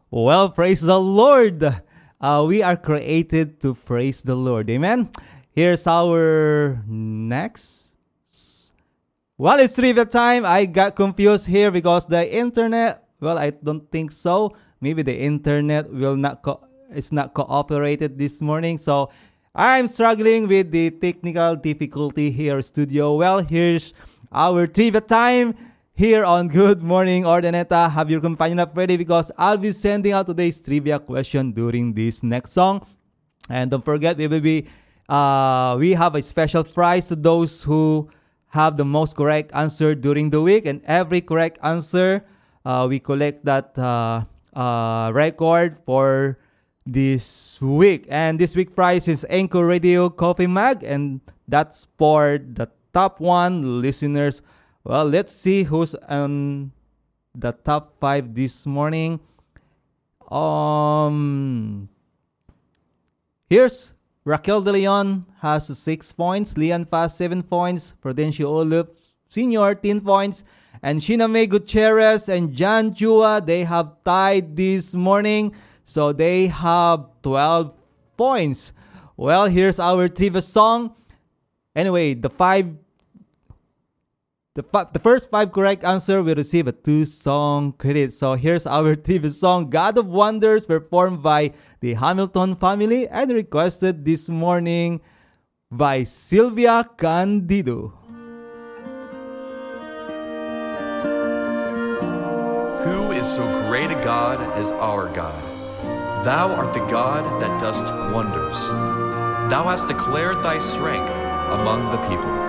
Well, praise the Lord. We are created to praise the Lord. Amen. Here's our next. Well, it's trivia time. I got confused here because the internet. Well, I don't think so. Maybe the internet will not. It's not cooperated this morning. So I'm struggling with the technical difficulty here, studio. Well, here's our trivia time here on Good Morning Ordaneta. Have your companion up ready because I'll be sending out today's trivia question during this next song. And don't forget, we have a special prize to those who have the most correct answer during the week. And every correct answer, we collect that record for this week. And this week prize is Anchor Radio Coffee Mug, and that's for the top one listeners. Well, let's see who's on the top 5 this morning. Here's Raquel De Leon has 6 points, Lian Fast 7 points, Prudencio Oluf Senior 10 points, and Sheena May Gutierrez and John Chua, they have tied this morning, so they have 12 points. Well, here's our trivia song. Anyway, the first 5 correct answer will receive a 2-song credit. So here's our trivia song, God of Wonders, performed by the Hamilton family and requested this morning by Sylvia Candido. Who is so great a God as our God? Thou art the God that dost wonders. Thou hast declared thy strength among the people.